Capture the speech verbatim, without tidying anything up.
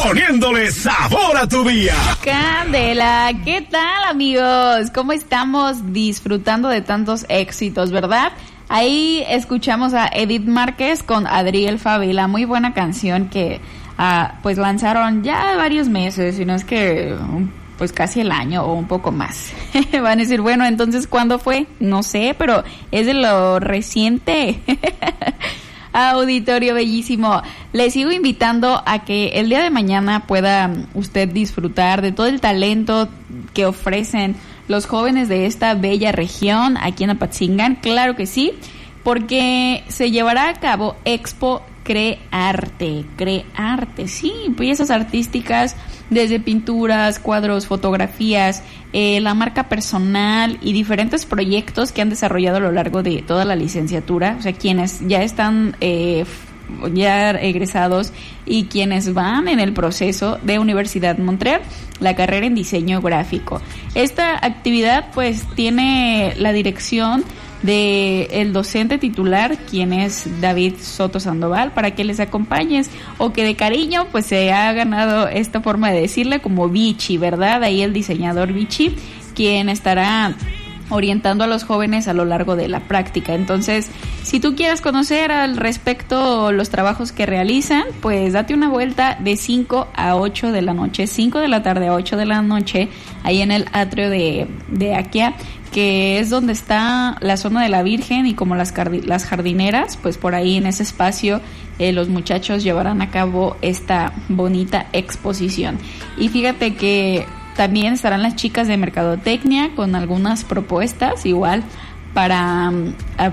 poniéndole sabor a tu día. Candela, ¿qué tal, amigos? ¿Cómo estamos disfrutando de tantos éxitos, verdad? Ahí escuchamos a Edith Márquez con Adriel Favela, muy buena canción que uh, pues lanzaron ya varios meses, si no es que pues casi el año o un poco más. Van a decir, bueno, entonces ¿cuándo fue? No sé, pero es de lo reciente. Auditorio bellísimo, les sigo invitando a que el día de mañana pueda usted disfrutar de todo el talento que ofrecen los jóvenes de esta bella región aquí en Apatzingán. Claro que sí, porque se llevará a cabo Expo Crearte, Crearte, sí, piezas artísticas desde pinturas, cuadros, fotografías, eh, la marca personal y diferentes proyectos que han desarrollado a lo largo de toda la licenciatura, o sea, quienes ya están eh, ya egresados y quienes van en el proceso de Universidad Montreal, la carrera en diseño gráfico. Esta actividad pues tiene la dirección de el docente titular, quien es David Soto Sandoval, para que les acompañes o que de cariño pues se ha ganado esta forma de decirle como Vichy, ¿verdad? Ahí el diseñador Vichy, quien estará orientando a los jóvenes a lo largo de la práctica. Entonces, si tú quieres conocer al respecto los trabajos que realizan, pues date una vuelta de cinco a ocho de la noche, cinco de la tarde a ocho de la noche, ahí en el atrio de, de Aquia, que es donde está la zona de la Virgen y como las, las jardineras, pues por ahí en ese espacio eh, los muchachos llevarán a cabo esta bonita exposición. Y fíjate que también estarán las chicas de Mercadotecnia con algunas propuestas igual para um,